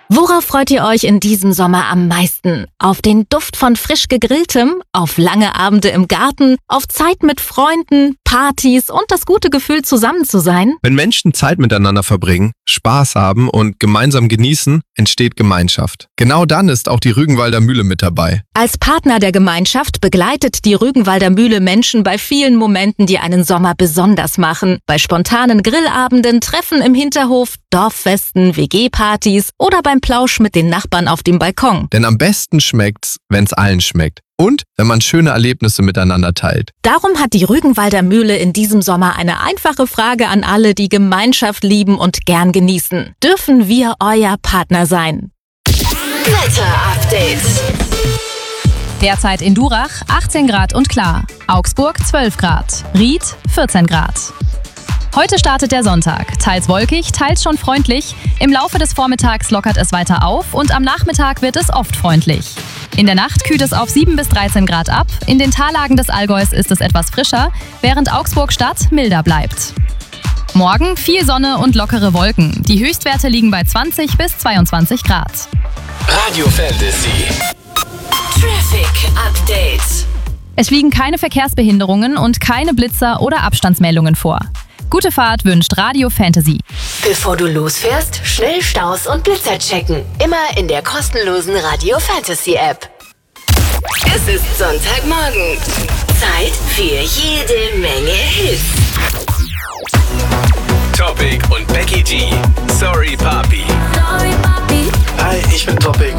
Worauf freut ihr euch in diesem Sommer am meisten? Auf den Duft von frisch gegrilltem? Auf lange Abende im Garten? Auf Zeit mit Freunden? Partys und das gute Gefühl, zusammen zu sein? Wenn Menschen Zeit miteinander verbringen, Spaß haben und gemeinsam genießen, entsteht Gemeinschaft. Genau dann ist auch die Rügenwalder Mühle mit dabei. Als Partner der Gemeinschaft begleitet die Rügenwalder Mühle Menschen bei vielen Momenten, die einen Sommer besonders machen. Bei spontanen Grillabenden, Treffen im Hinterhof, Dorffesten, WG-Partys oder beim Plausch mit den Nachbarn auf dem Balkon. Denn am besten schmeckt's, wenn's allen schmeckt. Und wenn man schöne Erlebnisse miteinander teilt. Darum hat die Rügenwalder Mühle in diesem Sommer eine einfache Frage an alle, die Gemeinschaft lieben und gern genießen. Dürfen wir euer Partner sein? Wetter-Update. Derzeit in Durach 18 Grad und klar. Augsburg 12 Grad. Ried 14 Grad. Heute startet der Sonntag. Teils wolkig, teils schon freundlich. Im Laufe des Vormittags lockert es weiter auf und am Nachmittag wird es oft freundlich. In der Nacht kühlt es auf 7 bis 13 Grad ab. In den Tallagen des Allgäus ist es etwas frischer, während Augsburg-Stadt milder bleibt. Morgen viel Sonne und lockere Wolken. Die Höchstwerte liegen bei 20 bis 22 Grad. Radio Fantasy. Traffic Update. Es liegen keine Verkehrsbehinderungen und keine Blitzer oder Abstandsmeldungen vor. Gute Fahrt wünscht Radio Fantasy. Bevor du losfährst, schnell Staus und Blitzer checken. Immer in der kostenlosen Radio Fantasy App. Es ist Sonntagmorgen. Zeit für jede Menge Hits. Topic und Becky G. Sorry, Papi. Sorry, Papi. Hi, ich bin Topic.